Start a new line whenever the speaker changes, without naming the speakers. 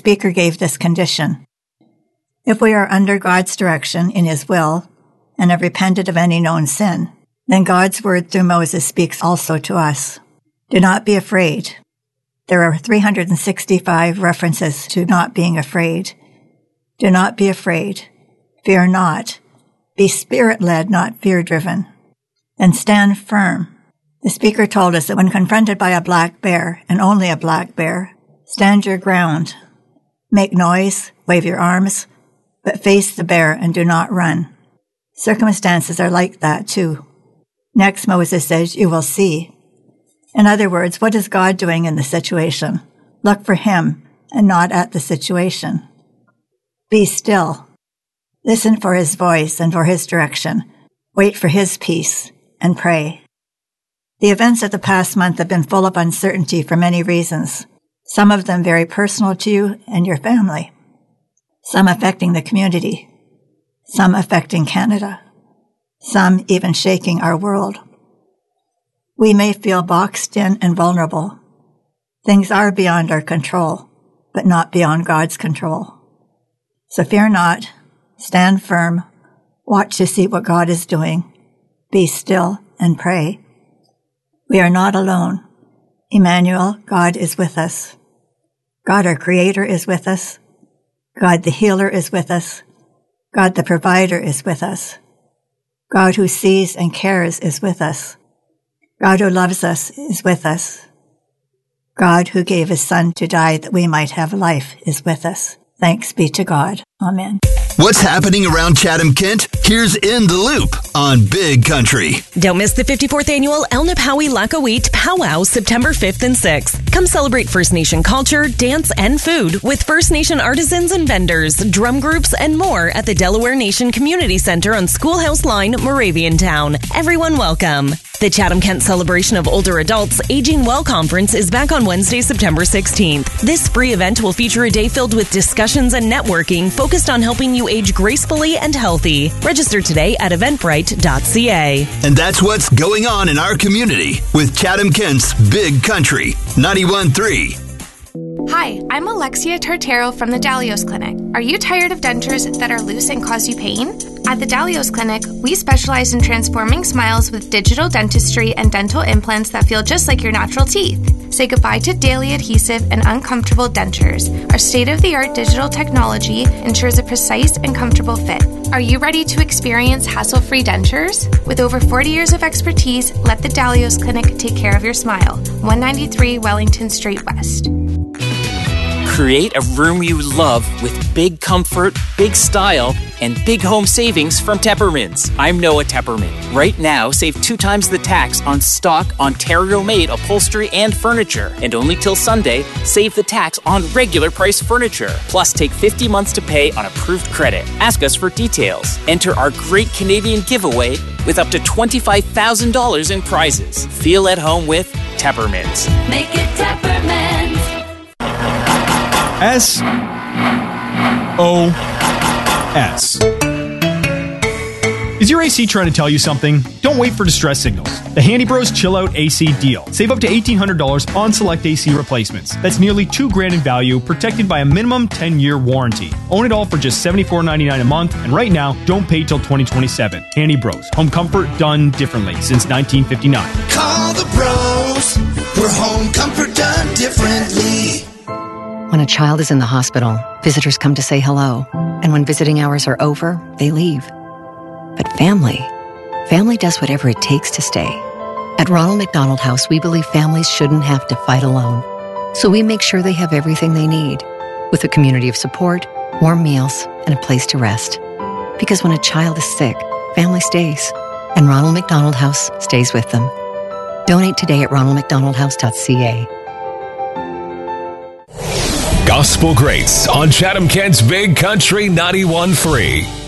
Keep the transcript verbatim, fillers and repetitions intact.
speaker gave this condition. If we are under God's direction in His will and have repented of any known sin, then God's word through Moses speaks also to us. Do not be afraid. There are three hundred sixty-five references to not being afraid. Do not be afraid. Fear not. Be spirit-led, not fear-driven. And stand firm. The speaker told us that when confronted by a black bear, and only a black bear, stand your ground. Make noise, wave your arms, but face the bear and do not run. Circumstances are like that too. Next, Moses says, you will see. In other words, what is God doing in the situation? Look for Him and not at the situation. Be still. Listen for His voice and for His direction. Wait for His peace and pray. The events of the past month have been full of uncertainty for many reasons, some of them very personal to you and your family, some affecting the community, some affecting Canada, some even shaking our world. We may feel boxed in and vulnerable. Things are beyond our control, but not beyond God's control. So fear not, stand firm, watch to see what God is doing, be still and pray. We are not alone. Emmanuel, God is with us. God our Creator is with us. God the Healer is with us. God the Provider is with us. God who sees and cares is with us. God who loves us is with us. God who gave His Son to die that we might have life is with us. Thanks be to God. Amen.
What's happening around Chatham-Kent? Here's In the Loop on Big Country.
Don't miss the fifty-fourth Annual El Napawi Lakawit Powwow September fifth and sixth. Come celebrate First Nation culture, dance, and food with First Nation artisans and vendors, drum groups, and more at the Delaware Nation Community Center on Schoolhouse Line, Moraviantown. Everyone welcome. The Chatham-Kent Celebration of Older Adults Aging Well Conference is back on Wednesday, September sixteenth. This free event will feature a day filled with discussions and networking focused on helping you age gracefully and healthy. Register today at eventbrite dot c a.
And that's what's going on in our community with Chatham-Kent's Big Country ninety-one point three.
Hi, I'm Alexia Tartero from the Dalios Clinic. Are you tired of dentures that are loose and cause you pain? At the Dalios Clinic, we specialize in transforming smiles with digital dentistry and dental implants that feel just like your natural teeth. Say goodbye to daily adhesive and uncomfortable dentures. Our state-of-the-art digital technology ensures a precise and comfortable fit. Are you ready to experience hassle-free dentures? With over forty years of expertise, let the Dalios Clinic take care of your smile. one ninety-three Wellington Street West.
Create a room you love with big comfort, big style, and big home savings from Teppermans. I'm Noah Tepperman. Right now, save two times the tax on stock Ontario-made upholstery and furniture. And only till Sunday, save the tax on regular price furniture. Plus, take fifty months to pay on approved credit. Ask us for details. Enter our great Canadian giveaway with up to twenty-five thousand dollars in prizes. Feel at home with Teppermans.
Make it Teppermans.
S O S. Is your A C trying to tell you something? Don't wait for distress signals. The Handy Bros Chill Out A C deal. Save up to eighteen hundred dollars on select A C replacements. That's nearly two grand in value, protected by a minimum ten-year warranty. Own it all for just seventy-four ninety-nine a month, and right now, don't pay till twenty twenty-seven. Handy Bros. Home comfort done differently since nineteen fifty-nine.
Call the bros. We're home comfort done differently.
When a child is in the hospital, visitors come to say hello. And when visiting hours are over, they leave. But family, family does whatever it takes to stay. At Ronald McDonald House, we believe families shouldn't have to fight alone. So we make sure they have everything they need, with a community of support, warm meals, and a place to rest. Because when a child is sick, family stays. And Ronald McDonald House stays with them. Donate today at ronald mcdonald house dot c a.
Gospel Greats on Chatham-Kent's Big Country ninety-one point three.